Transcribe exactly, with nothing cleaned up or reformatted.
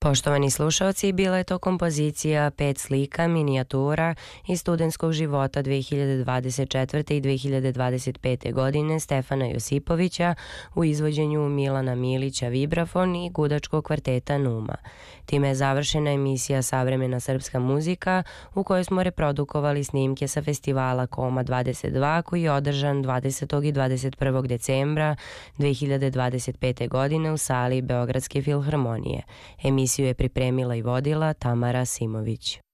Poštovani slušalci, bila je to kompozicija Pet slika, minijatura iz studentskog života dve hiljade dvadeset četvrte. i dve hiljade dvadeset pete. godine Stefana Josipovića u izvođenju Milana Milića vibrafon i gudačkog kvarteta Numa. Time je završena emisija Savremena srpska muzika u kojoj smo reprodukovali snimke sa festivala Koma dvadeset dva koji je održan dvadesetog i dvadeset prvog decembra dve hiljade dvadeset pete. godine u sali Beogradske filharmonije. Emisiju je pripremila i vodila Tamara Simović.